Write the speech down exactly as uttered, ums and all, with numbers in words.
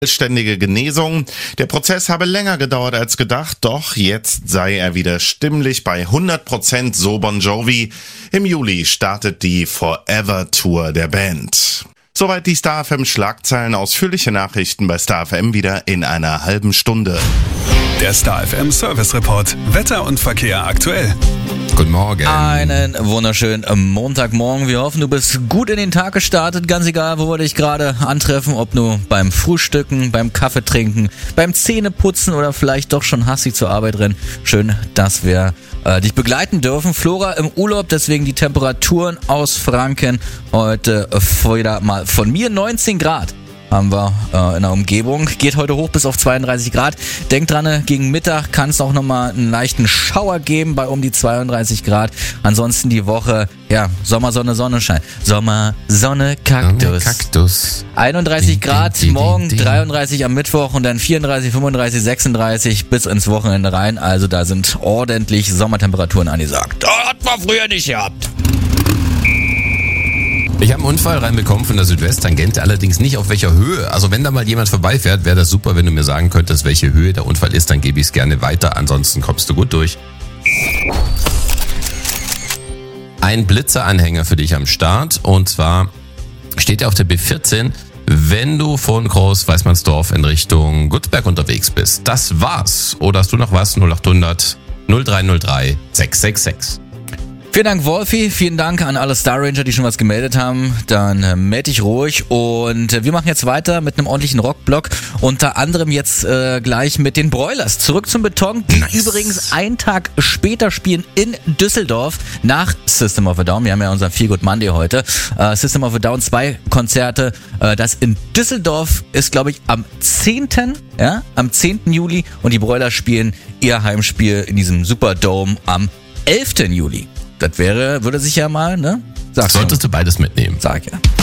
vollständige Genesung. Der Prozess habe länger gedauert als gedacht, doch jetzt sei er wieder stimmlich bei hundert Prozent, so Bon Jovi. Im Juli startet die Forever Tour der Band. Soweit die Star F M Schlagzeilen, ausführliche Nachrichten bei Star F M wieder in einer halben Stunde. Der Star F M Service Report. Wetter und Verkehr aktuell. Guten Morgen. Einen wunderschönen Montagmorgen. Wir hoffen, du bist gut in den Tag gestartet. Ganz egal, wo wir dich gerade antreffen. Ob nur beim Frühstücken, beim Kaffee trinken, beim Zähneputzen oder vielleicht doch schon hastig zur Arbeit rennen. Schön, dass wir äh, dich begleiten dürfen. Flora im Urlaub, deswegen die Temperaturen aus Franken. Heute äh, wieder mal von mir neunzehn Grad. Haben wir äh, in der Umgebung. Geht heute hoch bis auf zweiunddreißig Grad. Denkt dran, gegen Mittag kann es auch nochmal einen leichten Schauer geben bei um die zweiunddreißig Grad. Ansonsten die Woche, ja, Sommer, Sonne, Sonnenschein. Sommer, Sonne, Kaktus. Kaktus. einunddreißig Grad, Ding, ding, morgen ding, ding. dreiunddreißig am Mittwoch und dann vierunddreißig, fünfunddreißig, sechsunddreißig bis ins Wochenende rein. Also da sind ordentlich Sommertemperaturen angesagt. Das hat man früher nicht gehabt. Ich habe einen Unfall reinbekommen von der Südwesttangente, allerdings nicht auf welcher Höhe. Also wenn da mal jemand vorbeifährt, wäre das super, wenn du mir sagen könntest, welche Höhe der Unfall ist, dann gebe ich es gerne weiter. Ansonsten kommst du gut durch. Ein Blitzeranhänger für dich am Start, und zwar steht er auf der B vierzehn, wenn du von Groß-Weißmannsdorf in Richtung Gutsberg unterwegs bist. Das war's. Oder hast du noch was? null achthundert null drei null drei sechs sechs sechs. Vielen Dank, Wolfi. Vielen Dank an alle Star Ranger, die schon was gemeldet haben. Dann äh, melde dich ruhig. Und äh, wir machen jetzt weiter mit einem ordentlichen Rockblock. Unter anderem jetzt äh, gleich mit den Broilers. Zurück zum Beton, die Nice. übrigens einen Tag später spielen in Düsseldorf nach System of a Down. Wir haben ja unseren Feel Good Monday heute. Äh, System of a Down, zwei Konzerte. Äh, das in Düsseldorf ist, glaube ich, am zehnten Ja, am zehnten Juli. Und die Broilers spielen ihr Heimspiel in diesem Superdome am elften Juli. Das wäre, würde sich ja mal, ne? Sag's Solltest du beides mitnehmen. Sag ja.